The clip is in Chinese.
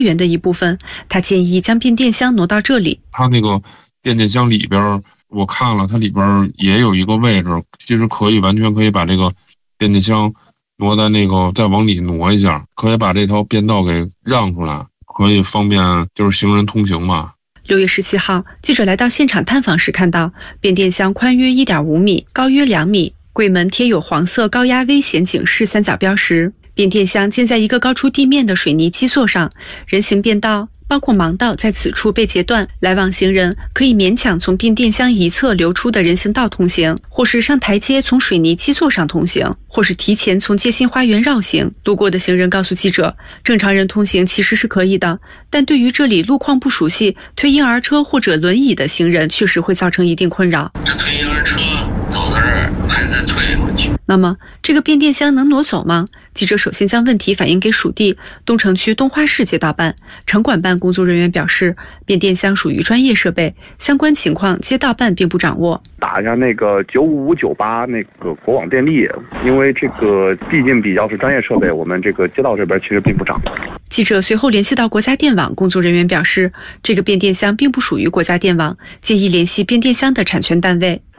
园的一部分，他建议将变电箱挪到这里。 它那个变电箱里边，我看了，它里边也有一个位置，其实完全可以把这个变电箱挪在那个再往里挪一下，可以把这条变道给让出来，可以方便就是行人通行嘛。 6月17号，记者来到现场探访时看到，变电箱宽约1.5米，高约2米，柜门贴有黄色高压危险警示三角标识。变电箱建在一个高出地面的水泥基座上，人行便道包括盲道在此处被截断，来往行人可以勉强从变电箱一侧流出的人行道通行，或是上台阶从水泥基座上通行，或是提前从街心花园绕行。路过的行人告诉记者，正常人通行其实是可以的，但对于这里路况不熟悉、推婴儿车或者轮椅的行人，确实会造成一定困扰。 这推婴儿车走到这儿还在推过去。 那么这个变电箱能挪走吗？记者首先将问题反映给属地东城区东花市街道办，城管办工作人员表示，变电箱属于专业设备，相关情况街道办并不掌握。 打一下那个95598那个国网电力，因为这个毕竟比较是专业设备，我们这个街道这边其实并不掌握。 记者随后联系到国家电网，工作人员表示，这个变电箱并不属于国家电网，建议联系变电箱的产权单位。